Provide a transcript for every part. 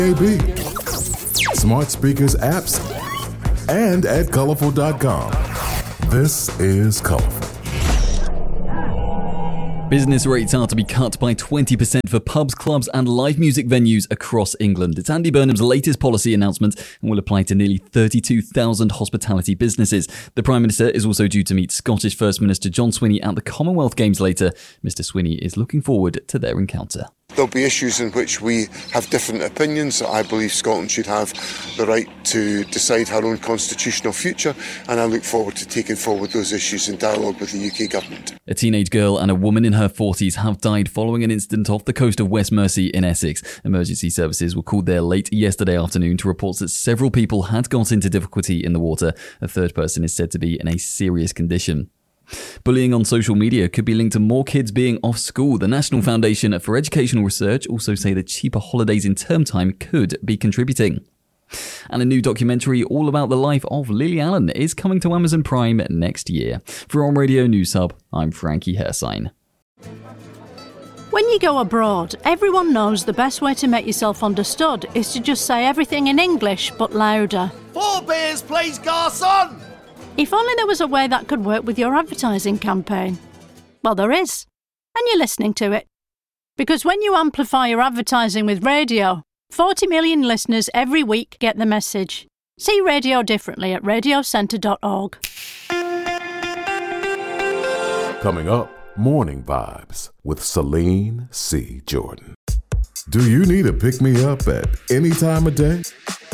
AB, smart speakers, apps, and at colorful.com. This is Colorful. Business rates are to be cut by 20% for pubs, clubs and live music venues across England. It's Andy Burnham's latest policy announcement and will apply to nearly 32,000 hospitality businesses. The Prime Minister is also due to meet Scottish First Minister John Swinney at the Commonwealth Games later. Mr Swinney is looking forward to their encounter. There'll be issues in which we have different opinions. I believe Scotland should have the right to decide her own constitutional future, and I look forward to taking forward those issues in dialogue with the UK government. A teenage girl and a woman in her 40s have died following an incident off the coast of West Mersey in Essex. Emergency services were called there late yesterday afternoon to reports that several people had got into difficulty in the water. A third person is said to be in a serious condition. Bullying on social media could be linked to more kids being off school. The National Foundation for Educational Research also say that cheaper holidays in term time could be contributing. And a new documentary all about the life of Lily Allen is coming to Amazon Prime next year. For On Radio News Hub, I'm Frankie Hersine. When you go abroad, everyone knows the best way to make yourself understood is to just say everything in English but louder. 4 beers, please, garçon! If only there was a way that could work with your advertising campaign. Well, there is. And you're listening to it. Because when you amplify your advertising with radio, 40 million listeners every week get the message. See radio differently at radiocentre.org. Coming up, Morning Vibes with Celine C. Jordan. Do you need a pick-me-up at any time of day?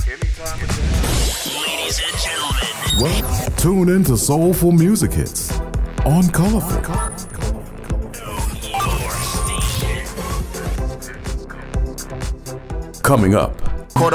Ladies and gentlemen. Well, tune in to Soulful Music Hits on Colorful. Coming up,